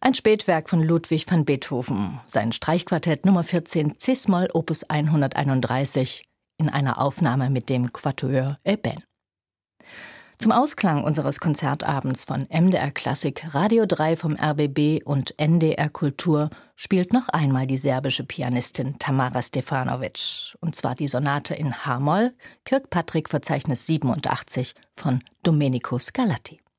Ein Spätwerk von Ludwig van Beethoven, sein Streichquartett Nummer 14 Cis-Moll Opus 131 in einer Aufnahme mit dem Quatuor Eben. Zum Ausklang unseres Konzertabends von MDR Klassik, Radio 3 vom RBB und NDR Kultur spielt noch einmal die serbische Pianistin Tamara Stefanovic, und zwar die Sonate in H-Moll, Kirkpatrick Verzeichnis 87 von Domenico Scarlatti.